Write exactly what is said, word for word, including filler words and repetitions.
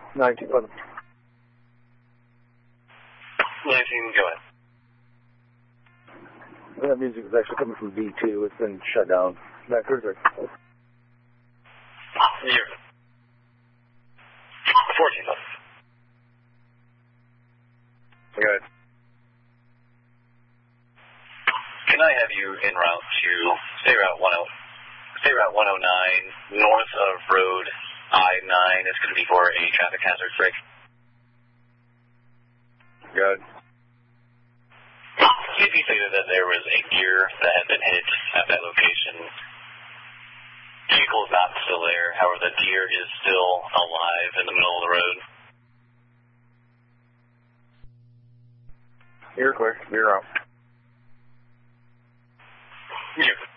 nineteen, eleven. nineteen, go ahead. That music is actually coming from V two. It's been shut down. Is that correct? You're fourteen, eleven. Go ahead. Can I have you en route to stay route one oh, stay route one oh nine, north of road I nine? It's going to be for a traffic hazard break. Good. C P stated that there was a deer that had been hit at that location. Vehicle is not still there. However, the deer is still alive in the middle of the road. You're clear. You're out. Yeah.